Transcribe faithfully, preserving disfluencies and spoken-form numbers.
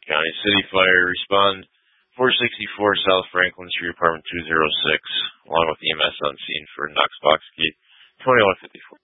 County. City Fire, respond four sixty-four South Franklin Street, apartment two oh six, along with E M S on scene for Knox Box Gate twenty-one fifty-four.